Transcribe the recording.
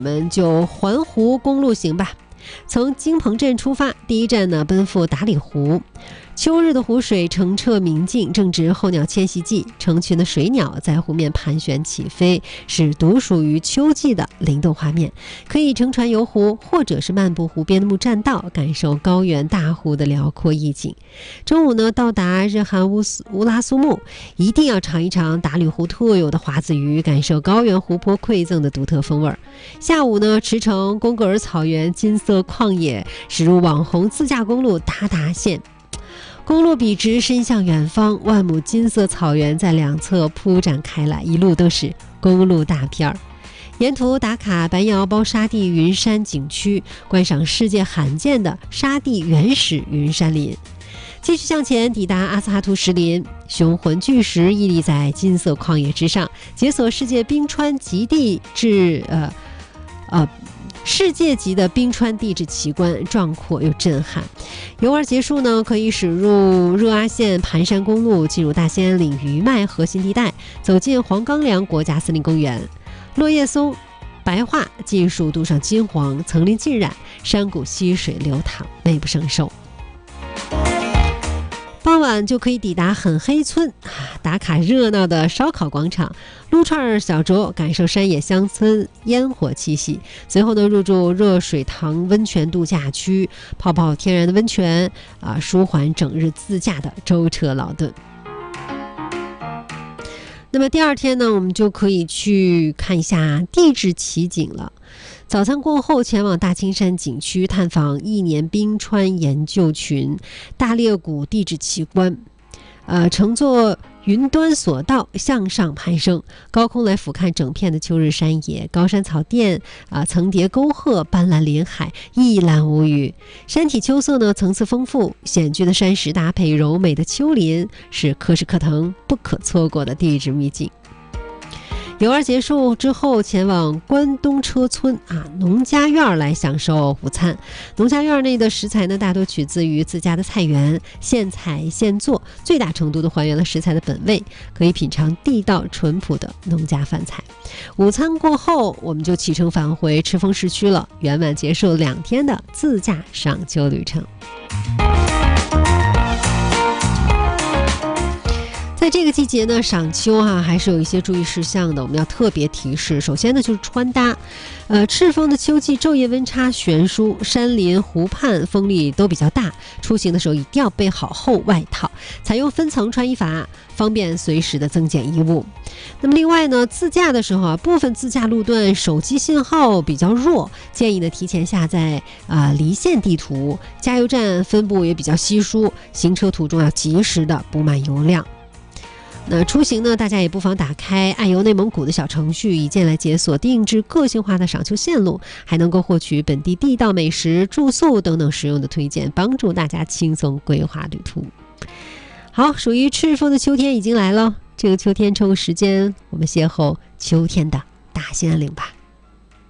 我们就环湖公路行吧。从金鹏镇出发，第一站呢奔赴达里湖。秋日的湖水澄澈明净，正值候鸟迁徙季，成群的水鸟在湖面盘旋起飞，是独属于秋季的灵动画面。可以乘船游湖，或者是漫步湖边的木栈道，感受高原大湖的辽阔意境。中午呢，到达日罕乌拉苏木，一定要尝一尝达里湖特有的华子鱼，感受高原湖泊馈赠的独特风味。下午呢，驰骋贡格尔草原金色旷野，驶入网红自驾公路达达县。公路笔直伸向远方，万亩金色草原在两侧铺展开来，一路都是公路大片儿。沿途打卡白摇包沙地云山景区，观赏世界罕见的沙地原始云山林。继续向前，抵达阿斯哈图石林，雄浑巨石屹立在金色旷野之上，解锁世界冰川极地至世界级的冰川地质奇观，壮阔又震撼。游玩结束呢，可以驶入热阿县盘山公路，进入大兴安岭余脉核心地带，走进黄冈梁国家森林公园。落叶松白化，金树镀上金黄，层林尽染，山谷溪水流淌，美不胜收。傍晚就可以抵达很黑村，打卡热闹的烧烤广场，撸串小酌，感受山野乡村烟火气息。随后呢，入住热水塘温泉度假区，泡泡天然的温泉，舒缓整日自驾的舟车劳顿。那么第二天呢，我们就可以去看一下地质奇景了。早餐过后，前往大青山景区探访亿年冰川研究群、大裂谷地质奇观。乘坐云端索道向上攀升，高空来俯瞰整片的秋日山野，高山草甸层叠沟壑，斑斓林海，一览无余。山体秋色呢层次丰富，险峻的山石搭配柔美的丘陵，是可视可藤不可错过的地质秘境。游玩结束之后，前往关东车村农家院来享受午餐。农家院内的食材呢，大多取自于自家的菜园，现采现做，最大程度的还原了食材的本味，可以品尝地道淳朴的农家饭菜。午餐过后，我们就启程返回赤峰市区了，圆满结束2天的自驾赏秋旅程。在这个季节呢，赏秋还是有一些注意事项的，我们要特别提示。首先呢，就是穿搭。赤峰的秋季昼夜温差悬殊，山林湖畔风力都比较大，出行的时候一定要备好厚外套，采用分层穿衣法，方便随时的增减衣物。那么另外呢，自驾的时候部分自驾路段手机信号比较弱，建议呢提前下载离线地图，加油站分布也比较稀疏，行车途中要及时的补满油量。那出行呢，大家也不妨打开爱游内蒙古的小程序，以键来解锁定制个性化的赏秋线路，还能够获取本地地道美食、住宿等等实用的推荐，帮助大家轻松规划旅途。好，属于赤峰的秋天已经来了，这个秋天抽个时间，我们邂逅秋天的大兴安岭吧。